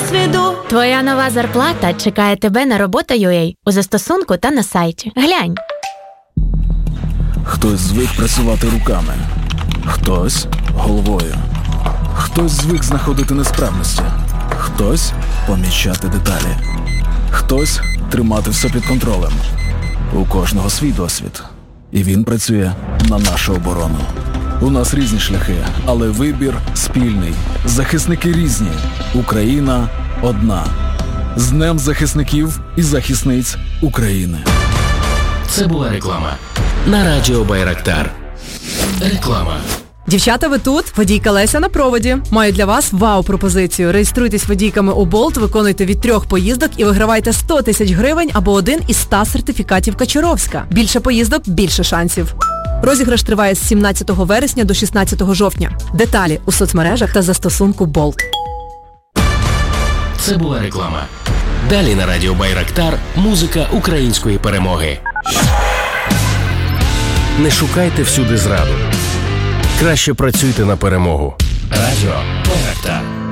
досвіду. Твоя нова зарплата чекає тебе на робота.ua у застосунку та на сайті. Глянь. Хтось звик працювати руками, хтось головою, хтось звик знаходити несправності, хтось помічати деталі, хтось тримати все під контролем. У кожного свій досвід, і він працює на нашу оборону. У нас різні шляхи, але вибір спільний. Захисники різні. Україна одна. З Днем захисників і захисниць України. Це була реклама на радіо Байрактар. Реклама. Дівчата, ви тут? Водійка Леся на проводі. Маю для вас вау-пропозицію. Реєструйтесь водійками у Болт, виконуйте від 3 поїздок і вигравайте 100 тисяч гривень або один із 100 сертифікатів Качуровська. Більше поїздок – більше шансів. Розіграш триває з 17 вересня до 16 жовтня. Деталі у соцмережах та застосунку Болт. Це була реклама. Далі на радіо Байрактар музика української перемоги. Не шукайте всюди зраду. Краще працюйте на перемогу. Радіо Байрактар.